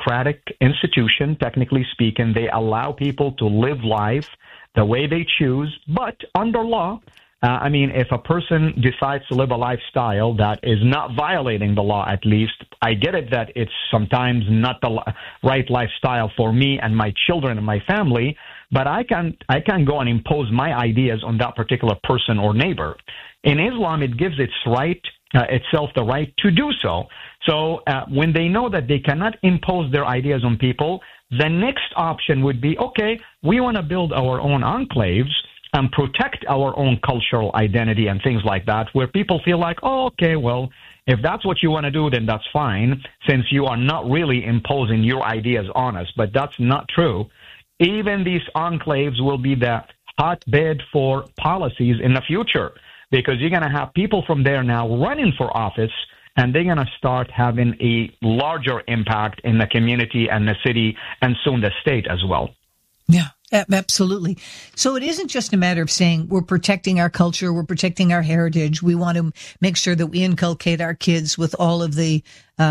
democratic institution, technically speaking. They allow people to live life the way they choose, but under law. If a person decides to live a lifestyle that is not violating the law, at least, I get it that it's sometimes not the right lifestyle for me and my children and my family, but I can go and impose my ideas on that particular person or neighbor. In Islam, it gives itself the right to do so. So when they know that they cannot impose their ideas on people, the next option would be, okay, we want to build our own enclaves and protect our own cultural identity and things like that, where people feel like, oh, okay, well, if that's what you want to do, then that's fine, since you are not really imposing your ideas on us. But that's not true. Even these enclaves will be the hotbed for policies in the future, because you're going to have people from there now running for office, and they're going to start having a larger impact in the community and the city and soon the state as well. Yeah. Absolutely. So it isn't just a matter of saying we're protecting our culture, we're protecting our heritage. We want to make sure that we inculcate our kids with all of the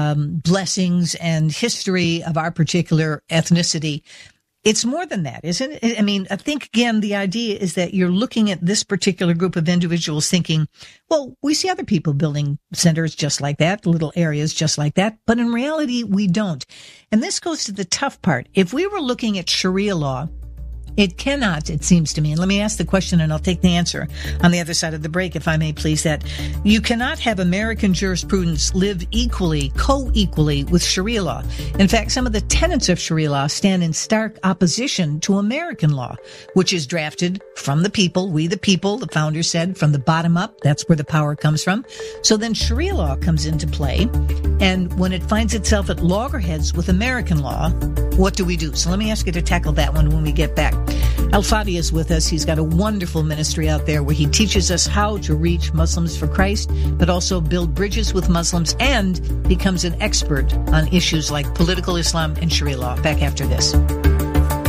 blessings and history of our particular ethnicity. It's more than that, isn't it? I think, again, the idea is that you're looking at this particular group of individuals thinking, well, we see other people building centers just like that, little areas just like that, but in reality, we don't. And this goes to the tough part. If we were looking at Sharia law, it cannot, it seems to me, and let me ask the question and I'll take the answer on the other side of the break, if I may please, that you cannot have American jurisprudence live co-equally with Sharia law. In fact, some of the tenets of Sharia law stand in stark opposition to American law, which is drafted from the people, we the people, the founder said, from the bottom up. That's where the power comes from. So then Sharia law comes into play, and when it finds itself at loggerheads with American law, what do we do? So let me ask you to tackle that one when we get back. Al-Fadi is with us. He's got a wonderful ministry out there where he teaches us how to reach Muslims for Christ, but also build bridges with Muslims, and becomes an expert on issues like political Islam and Sharia law. Back after this.